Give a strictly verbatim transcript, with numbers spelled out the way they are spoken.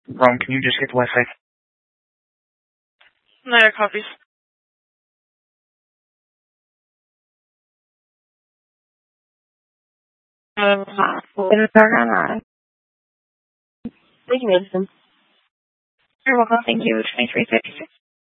Rome, can you just get the Wi-Fi? Niner copies. Um, it'll turn on. Thank you, Madison. You're welcome. Thank you. twenty-three fifty-six.